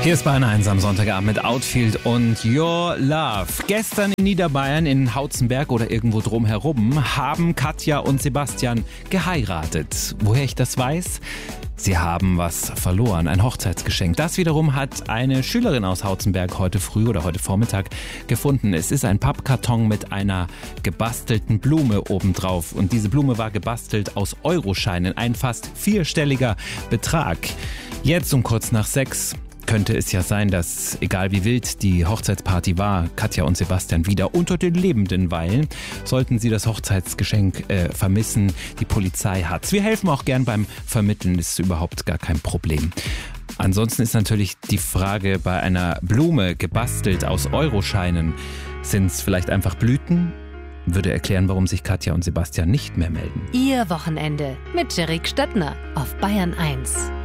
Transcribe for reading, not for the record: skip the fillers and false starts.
Hier ist Bayern 1 am Sonntagabend mit Outfield und Your Love. Gestern in Niederbayern, in Hautzenberg oder irgendwo drumherum, haben Katja und Sebastian geheiratet. Woher ich das weiß? Sie haben was verloren, ein Hochzeitsgeschenk. Das wiederum hat eine Schülerin aus Hautzenberg heute früh oder heute Vormittag gefunden. Es ist ein Pappkarton mit einer gebastelten Blume obendrauf. Und diese Blume war gebastelt aus Euroscheinen, ein fast vierstelliger Betrag. Jetzt um kurz nach 6 könnte es ja sein, dass, egal wie wild die Hochzeitsparty war, Katja und Sebastian wieder unter den Lebenden weilen. Sollten sie das Hochzeitsgeschenk vermissen, die Polizei hat's. Wir helfen auch gern beim Vermitteln, ist überhaupt gar kein Problem. Ansonsten ist natürlich die Frage bei einer Blume gebastelt aus Euroscheinen, sind es vielleicht einfach Blüten? Würde erklären, warum sich Katja und Sebastian nicht mehr melden. Ihr Wochenende mit Jerik Stöttner auf Bayern 1.